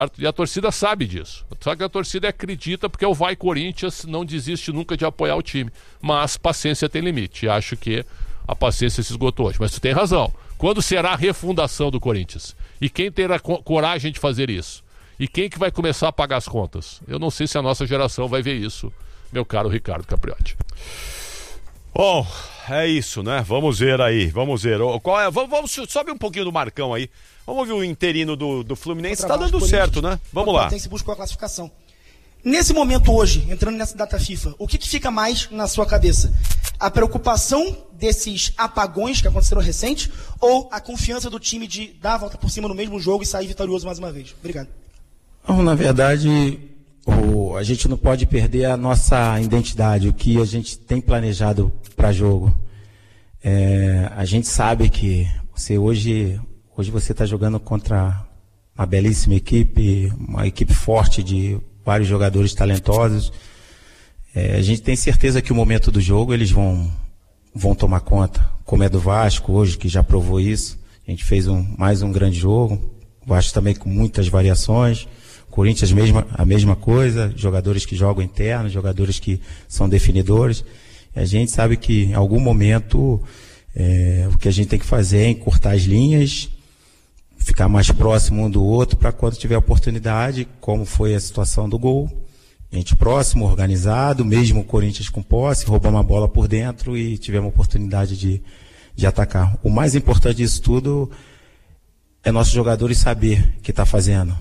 E a torcida sabe disso. Só que a torcida acredita porque o Vai Corinthians não desiste nunca de apoiar o time. Mas paciência tem limite. E acho que a paciência se esgotou hoje. Mas tu tem razão. Quando será a refundação do Corinthians? E quem terá coragem de fazer isso? E quem que vai começar a pagar as contas? Eu não sei se a nossa geração vai ver isso, meu caro Ricardo Capriotti. Bom, é isso, né? Vamos ver aí, vamos ver. Vamos sobe um pouquinho do Marcão aí. Vamos ver o interino do Fluminense. Tá dando certo, né? Vamos lá. O Fluminense buscou a classificação. Nesse momento hoje, entrando nessa data FIFA, o que fica mais na sua cabeça? A preocupação desses apagões que aconteceram recentes ou a confiança do time de dar a volta por cima no mesmo jogo e sair vitorioso mais uma vez? Obrigado. Não, na verdade, a gente não pode perder a nossa identidade, o que a gente tem planejado para jogo. A gente sabe que hoje você está jogando contra uma belíssima equipe, uma equipe forte de vários jogadores talentosos. A gente tem certeza que o momento do jogo eles vão tomar conta, como é do Vasco hoje, que já provou isso. A gente fez mais um grande jogo, o Vasco também com muitas variações, Corinthians a mesma coisa, jogadores que jogam interno, jogadores que são definidores. E a gente sabe que em algum momento o que a gente tem que fazer é encurtar as linhas, ficar mais próximo um do outro para quando tiver oportunidade, como foi a situação do gol. A gente próximo, organizado, mesmo o Corinthians com posse, roubamos a bola por dentro e tivemos a oportunidade de atacar. O mais importante disso tudo é nossos jogadores saber o que está fazendo.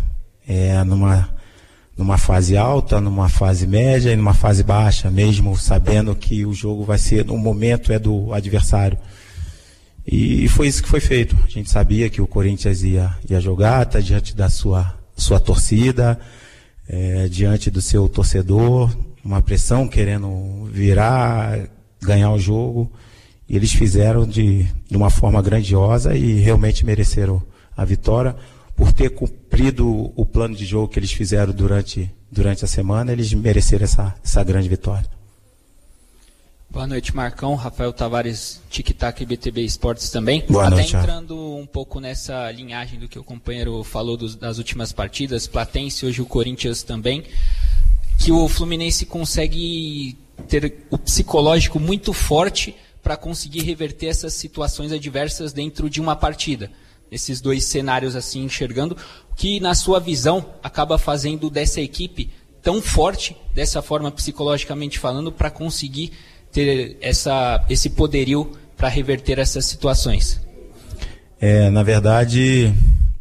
Numa fase alta, numa fase média e numa fase baixa, mesmo sabendo que o jogo vai ser, no momento é do adversário. E foi isso que foi feito. A gente sabia que o Corinthians ia jogar, tá diante da sua torcida, diante do seu torcedor, uma pressão querendo virar, ganhar o jogo. E eles fizeram de uma forma grandiosa e realmente mereceram a vitória. Por ter cumprido o plano de jogo que eles fizeram durante a semana, eles mereceram essa grande vitória. Boa noite, Marcão. Rafael Tavares, Tic-Tac e BTB Esportes também. Boa noite. Até entrando um pouco nessa linhagem do que o companheiro falou das últimas partidas, Platense, hoje o Corinthians também, que o Fluminense consegue ter o psicológico muito forte para conseguir reverter essas situações adversas dentro de uma partida. Esses dois cenários assim enxergando, que na sua visão acaba fazendo dessa equipe tão forte, dessa forma psicologicamente falando, para conseguir ter esse poderio para reverter essas situações? Na verdade,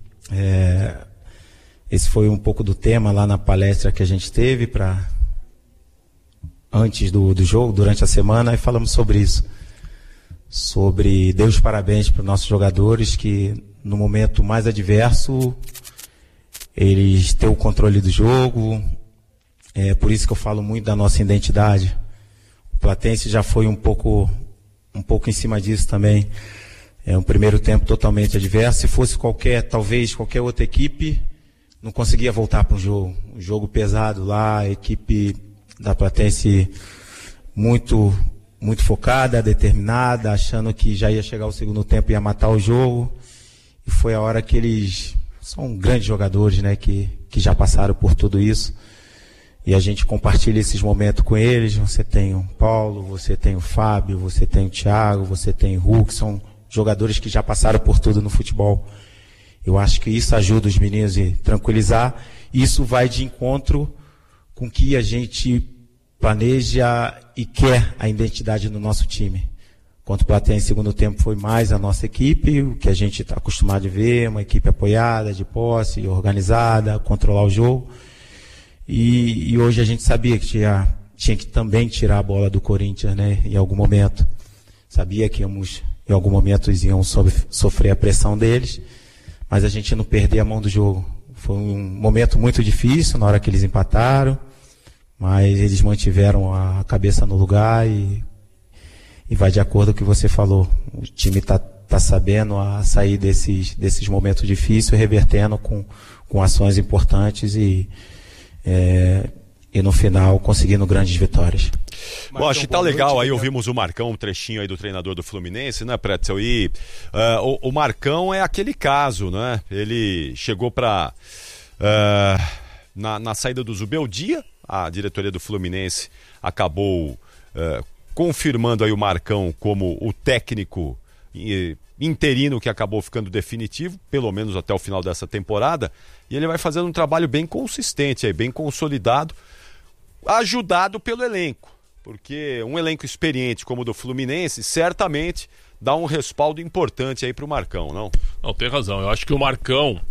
esse foi um pouco do tema lá na palestra que a gente teve antes do jogo, durante a semana, e falamos sobre isso. Sobre dar os parabéns para os nossos jogadores que no momento mais adverso eles têm o controle do jogo. Por isso que eu falo muito da nossa identidade. O Platense já foi um pouco em cima disso também. Um primeiro tempo totalmente adverso. Se fosse talvez qualquer outra equipe, não conseguia voltar para o jogo. Um jogo pesado lá, a equipe da Platense muito focada, determinada, achando que já ia chegar o segundo tempo e ia matar o jogo. E foi a hora que eles são grandes jogadores, né, que já passaram por tudo isso. E a gente compartilha esses momentos com eles. Você tem o Paulo, você tem o Fábio, você tem o Thiago, você tem o Hulk, são jogadores que já passaram por tudo no futebol. Eu acho que isso ajuda os meninos a tranquilizar. Isso vai de encontro com o que a gente planeja e quer a identidade no nosso time. Enquanto o Platense, segundo tempo, foi mais a nossa equipe, o que a gente está acostumado a ver, uma equipe apoiada, de posse, organizada, controlar o jogo. E hoje a gente sabia que tinha que também tirar a bola do Corinthians, né, em algum momento. Sabia que em algum momento iam sofrer a pressão deles, mas a gente não perder a mão do jogo. Foi um momento muito difícil na hora que eles empataram, mas eles mantiveram a cabeça no lugar e vai de acordo com o que você falou. O time está sabendo sair desses momentos difíceis, revertendo com ações importantes e no final conseguindo grandes vitórias. Bom, acho que tá legal, aí ouvimos o Marcão, um trechinho aí do treinador do Fluminense, né, Pretzel? E o Marcão é aquele caso, né? Ele chegou para Na saída do Zubeldia, a diretoria do Fluminense acabou confirmando aí o Marcão como o técnico interino que acabou ficando definitivo, pelo menos até o final dessa temporada, e ele vai fazendo um trabalho bem consistente, aí, bem consolidado, ajudado pelo elenco, porque um elenco experiente como o do Fluminense certamente dá um respaldo importante aí pro Marcão, não? Não, tem razão. Eu acho que o Marcão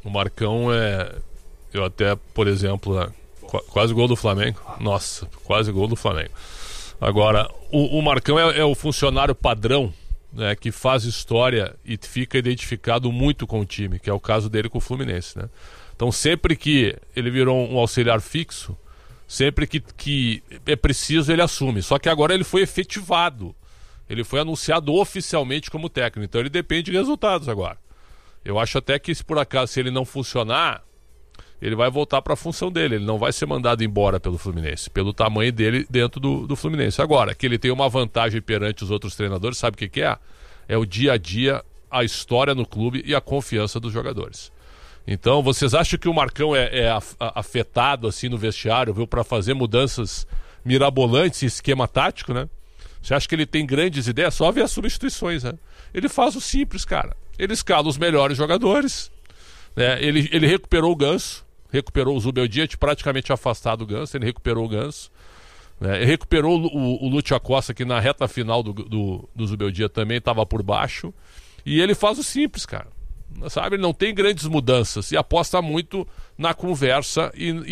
é... Eu até, por exemplo, quase gol do Flamengo. Nossa, quase gol do Flamengo. Agora, o Marcão é o funcionário padrão, né, que faz história e fica identificado muito com o time, que é o caso dele com o Fluminense, né? Então, sempre que ele virou um auxiliar fixo, sempre que é preciso, ele assume. Só que agora ele foi efetivado. Ele foi anunciado oficialmente como técnico. Então, ele depende de resultados agora. Eu acho até que, se por acaso, se ele não funcionar, ele vai voltar para a função dele. Ele não vai ser mandado embora pelo Fluminense, pelo tamanho dele dentro do Fluminense. Agora, que ele tem uma vantagem perante os outros treinadores, sabe o que é? É o dia a dia, a história no clube e a confiança dos jogadores. Então, vocês acham que o Marcão é afetado assim no vestiário, viu, para fazer mudanças mirabolantes em esquema tático, né? Você acha que ele tem grandes ideias? Só ver as substituições, né? Ele faz o simples, cara. Ele escala os melhores jogadores, né? Ele recuperou o Ganso, recuperou o Zubeldia, praticamente afastado o Ganso, ele recuperou o Ganso, né? Ele recuperou o Lúcio Acosta, que na reta final do Zubeldia também estava por baixo, e ele faz o simples, cara. Sabe, ele não tem grandes mudanças e aposta muito na conversa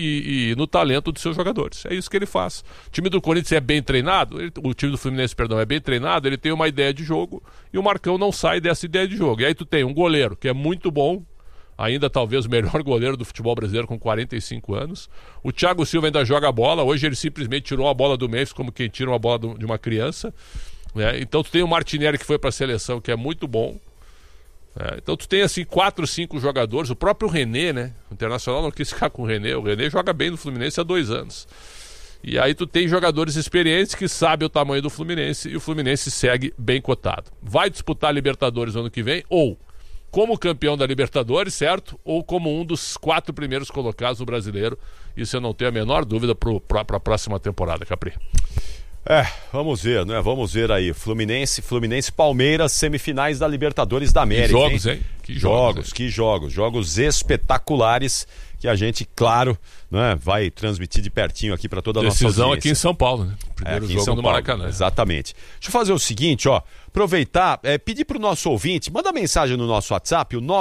e no talento dos seus jogadores. É isso que ele faz. O time do Corinthians é bem treinado, o time do Fluminense, perdão, é bem treinado, ele tem uma ideia de jogo e o Marcão não sai dessa ideia de jogo. E aí tu tem um goleiro que é muito bom, ainda talvez o melhor goleiro do futebol brasileiro com 45 anos. O Thiago Silva ainda joga bola, hoje ele simplesmente tirou a bola do Memphis como quem tira uma bola de uma criança, né? Então tu tem o Martinelli que foi para a seleção, que é muito bom. Então tu tem assim 4, 5 jogadores. O próprio René, né? O Internacional não quis ficar com o René. O René joga bem no Fluminense há 2 anos. E aí tu tem jogadores experientes que sabem o tamanho do Fluminense e o Fluminense segue bem cotado. Vai disputar a Libertadores ano que vem, ou como campeão da Libertadores, certo? Ou como um dos 4 primeiros colocados do brasileiro. Isso eu não tenho a menor dúvida para a próxima temporada, Capri. Vamos ver, né? Vamos ver aí. Fluminense, Palmeiras, semifinais da Libertadores da América. Que jogos, hein? Que jogos. Jogos espetaculares que a gente, claro, né, vai transmitir de pertinho aqui para toda a nossa audiência. Decisão aqui em São Paulo, né? Primeiro aqui jogo em São do Paulo, Maracanã. Exatamente. Deixa eu fazer o seguinte, ó. Aproveitar, pedir pro nosso ouvinte, manda mensagem no nosso WhatsApp, o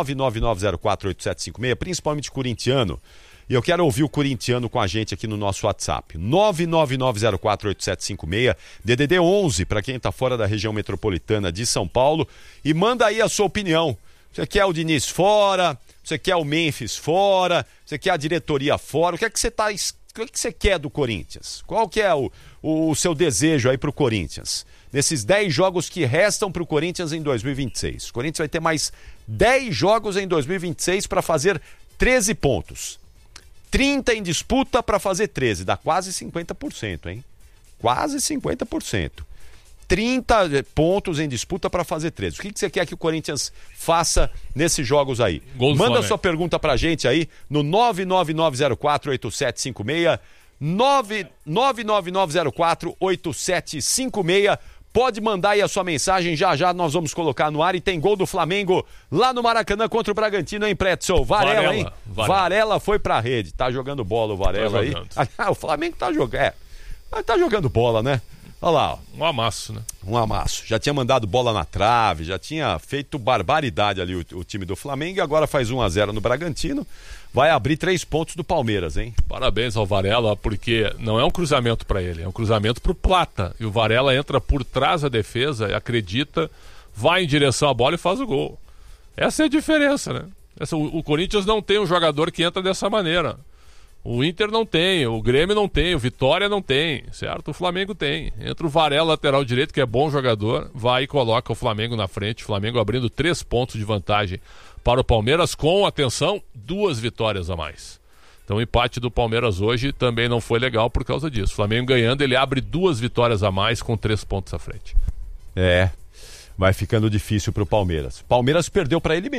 999048756, principalmente corintiano. E eu quero ouvir o corintiano com a gente aqui no nosso WhatsApp. 999048756, DDD 11, para quem está fora da região metropolitana de São Paulo. E manda aí a sua opinião. Você quer o Diniz fora? Você quer o Memphis fora? Você quer a diretoria fora? O que é que você quer do Corinthians? Qual que é o seu desejo aí para o Corinthians? Nesses 10 jogos que restam para o Corinthians em 2026. O Corinthians vai ter mais 10 jogos em 2026 para fazer 13 pontos. 30 em disputa para fazer 13, dá quase 50%, hein? Quase 50%. 30 pontos em disputa para fazer 13. O que você quer que o Corinthians faça nesses jogos aí? Manda sua pergunta pra gente aí no 999048756, 999048756. Pode mandar aí a sua mensagem, já nós vamos colocar no ar. E tem gol do Flamengo lá no Maracanã contra o Bragantino, hein, Pretzel? Varela, hein? Varela foi pra rede. Tá jogando bola o Varela aí. O Flamengo tá jogando. Tá jogando bola, né? Olha lá, ó. Um amasso, né? Um amasso. Já tinha mandado bola na trave, já tinha feito barbaridade ali o time do Flamengo e agora faz 1-0 no Bragantino. Vai abrir 3 pontos do Palmeiras, hein? Parabéns ao Varela, porque não é um cruzamento para ele, é um cruzamento pro Plata. E o Varela entra por trás da defesa, acredita, vai em direção à bola e faz o gol. Essa é a diferença, né? O Corinthians não tem um jogador que entra dessa maneira. O Inter não tem, o Grêmio não tem, o Vitória não tem, certo? O Flamengo tem. Entra o Varela, lateral direito, que é bom jogador, vai e coloca o Flamengo na frente. O Flamengo abrindo 3 pontos de vantagem para o Palmeiras, com, atenção, 2 vitórias a mais. Então o empate do Palmeiras hoje também não foi legal por causa disso. O Flamengo ganhando, ele abre 2 vitórias a mais com 3 pontos à frente. Vai ficando difícil para o Palmeiras. Palmeiras perdeu para ele mesmo.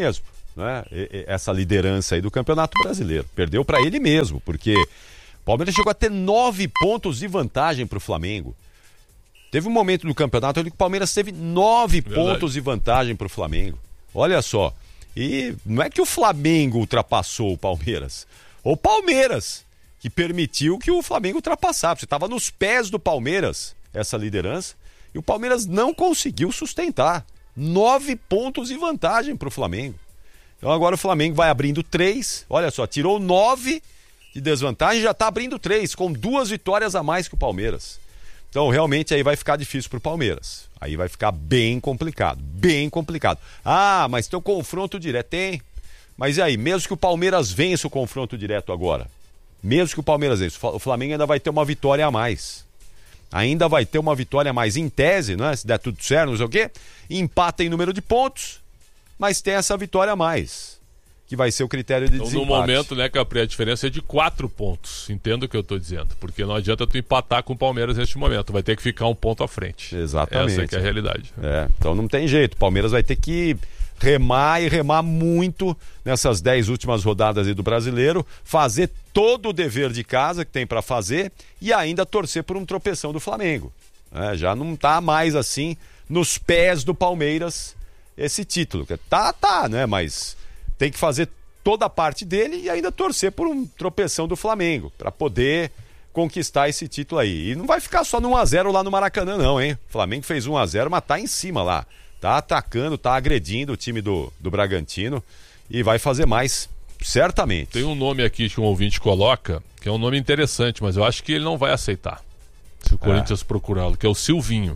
né, essa liderança aí do Campeonato Brasileiro. Perdeu para ele mesmo, porque o Palmeiras chegou a ter 9 pontos de vantagem para o Flamengo. Teve um momento do campeonato onde o Palmeiras teve 9 pontos de vantagem para o Flamengo. Olha só. E não é que o Flamengo ultrapassou o Palmeiras. O Palmeiras que permitiu que o Flamengo ultrapassasse. Você estava nos pés do Palmeiras, essa liderança, e o Palmeiras não conseguiu sustentar. 9 pontos de vantagem para o Flamengo. Então agora o Flamengo vai abrindo 3. Olha só, tirou 9 de desvantagem e já está abrindo 3, com 2 vitórias a mais que o Palmeiras. Então realmente aí vai ficar difícil para o Palmeiras. Aí vai ficar bem complicado, bem complicado. Ah, mas tem o confronto direto. Tem. Mas e aí, mesmo que o Palmeiras vença o confronto direto agora, mesmo que o Palmeiras vença, o Flamengo ainda vai ter uma vitória a mais. Ainda vai ter uma vitória a mais em tese, não é? Se der tudo certo, não sei o quê. Empata em número de pontos, mas tem essa vitória a mais, que vai ser o critério de desempate. No momento, né, Capri, a diferença é de 4 pontos. Entendo o que eu estou dizendo. Porque não adianta tu empatar com o Palmeiras neste momento. Vai ter que ficar um ponto à frente. Exatamente. Essa que é a realidade. Então não tem jeito. O Palmeiras vai ter que remar e remar muito nessas 10 últimas rodadas aí do Brasileiro, fazer todo o dever de casa que tem para fazer e ainda torcer por um tropeção do Flamengo. Já não tá mais assim nos pés do Palmeiras esse título. Tá, né? Mas tem que fazer toda a parte dele e ainda torcer por um tropeção do Flamengo, para poder conquistar esse título aí. E não vai ficar só no 1-0 lá no Maracanã não, hein? O Flamengo fez 1-0, mas tá em cima lá. Tá atacando, tá agredindo o time do Bragantino e vai fazer mais, certamente. Tem um nome aqui que um ouvinte coloca, que é um nome interessante, mas eu acho que ele não vai aceitar, se o Corinthians procurá-lo, que é o Silvinho.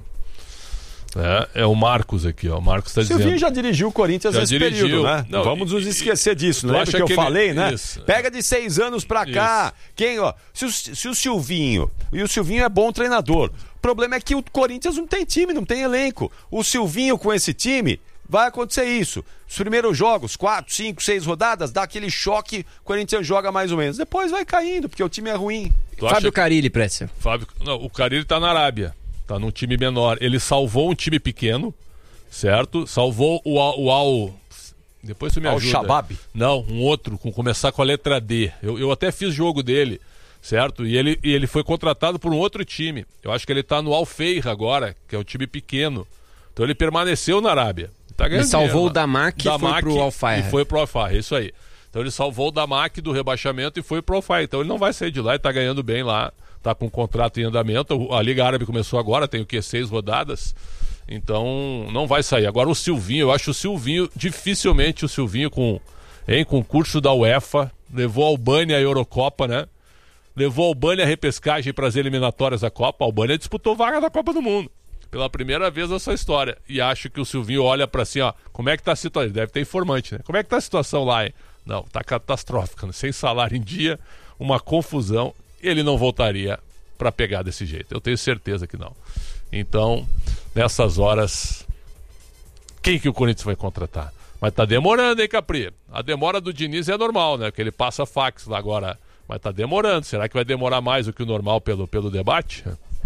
É o Marcos aqui, ó. O Marcos está dizendo. Silvinho já dirigiu o Corinthians nesse período, né? Não vamos nos esquecer disso, né? Porque eu falei, né? Isso. Pega de 6 anos pra cá. Quem, ó? Se o Silvinho, e o Silvinho é bom treinador. O problema é que o Corinthians não tem time, não tem elenco. O Silvinho com esse time, vai acontecer isso. Os primeiros jogos, 4, 5, 6 rodadas, dá aquele choque, o Corinthians joga mais ou menos. Depois vai caindo, porque o time é ruim. Fábio Carille, Précia. Não, o Carille tá na Arábia. Tá num time menor. Ele salvou um time pequeno, certo? Salvou o Al... Depois você me ajuda. Al-Shabaab? Não, um outro, com começar com a letra D. Eu até fiz jogo dele, certo? E ele foi contratado por um outro time. Eu acho que ele tá no Al-Feir agora, que é um time pequeno. Então ele permaneceu na Arábia. Tá ganhando ele salvou dinheiro, o Damac e foi pro Al-Feir. E foi pro Al-Feir, isso aí. Então ele salvou o Damac do rebaixamento e foi pro Al-Feir. Então ele não vai sair de lá e tá ganhando bem lá. Tá com um contrato em andamento, a Liga Árabe começou agora, tem o quê? 6 rodadas, então não vai sair. Agora o Silvinho, eu acho o Silvinho, dificilmente o Silvinho com curso da UEFA, levou a Albânia à Eurocopa, né? Levou a Albânia à repescagem para as eliminatórias da Copa, a Albânia disputou vaga da Copa do Mundo, pela primeira vez nessa história, e acho que o Silvinho olha para assim, ó, como é que tá a situação, ele deve ter informante, né? Como é que tá a situação lá, hein? Não, tá catastrófica, né? Sem salário em dia, uma confusão. Ele não voltaria para pegar desse jeito. Eu tenho certeza que não. Então, nessas horas, quem que o Corinthians vai contratar? Mas tá demorando, hein, Capri? A demora do Diniz é normal, né? Porque ele passa fax lá agora. Mas tá demorando. Será que vai demorar mais do que o normal pelo debate?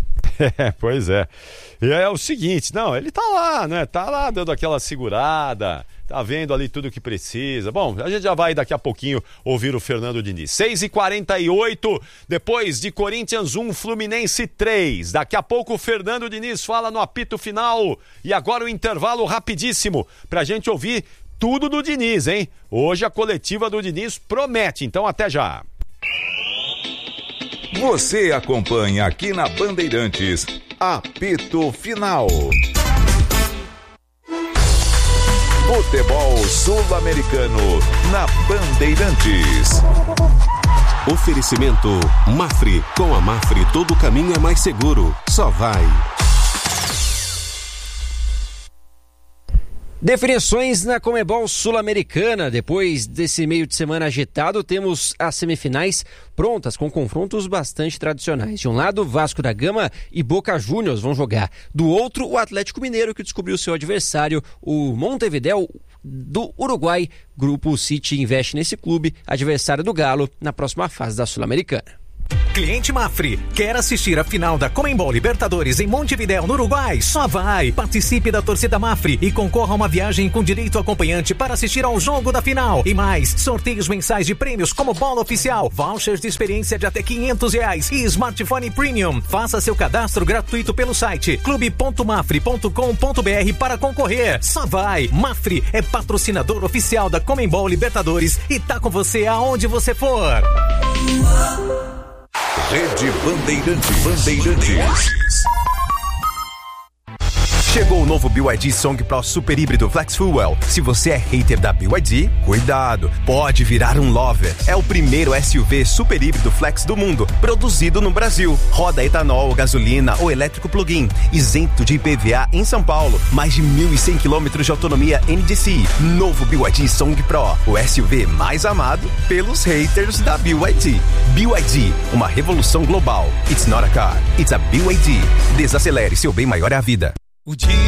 Pois é. E é o seguinte, não, ele tá lá, né? Tá lá dando aquela segurada, tá vendo ali tudo que precisa. Bom, a gente já vai daqui a pouquinho ouvir o Fernando Diniz. 6h48, depois de Corinthians 1, Fluminense 3. Daqui a pouco o Fernando Diniz fala no apito final. E agora o intervalo rapidíssimo pra gente ouvir tudo do Diniz, hein? Hoje a coletiva do Diniz promete, então até já. Você acompanha aqui na Bandeirantes, apito final. Futebol sul-americano na Bandeirantes. Oferecimento Mafre. Com a Mafre todo caminho é mais seguro. Só vai. Definições na Conmebol Sul-Americana. Depois desse meio de semana agitado, temos as semifinais prontas, com confrontos bastante tradicionais. De um lado, Vasco da Gama e Boca Juniors vão jogar. Do outro, o Atlético Mineiro, que descobriu seu adversário, o Montevideo do Uruguai. Grupo City investe nesse clube, adversário do Galo, na próxima fase da Sul-Americana. Cliente Mafre, quer assistir a final da Conmebol Libertadores em Montevidéu, no Uruguai? Só vai! Participe da torcida Mafre e concorra a uma viagem com direito acompanhante para assistir ao jogo da final. E mais, sorteios mensais de prêmios como bola oficial, vouchers de experiência de até R$500 e smartphone premium. Faça seu cadastro gratuito pelo site clube.mafre.com.br para concorrer. Só vai! Mafre é patrocinador oficial da Conmebol Libertadores e tá com você aonde você for. Rede Bandeirantes. Chegou o novo BYD Song Pro Super Híbrido Flex Fuel. Se você é hater da BYD, cuidado, pode virar um lover. É o primeiro SUV super híbrido flex do mundo, produzido no Brasil. Roda etanol, gasolina ou elétrico plug-in, isento de IPVA em São Paulo. Mais de 1.100 km de autonomia NDCi. Novo BYD Song Pro, o SUV mais amado pelos haters da BYD. BYD, uma revolução global. It's not a car, it's a BYD. Desacelere, seu bem maior é a vida. O dia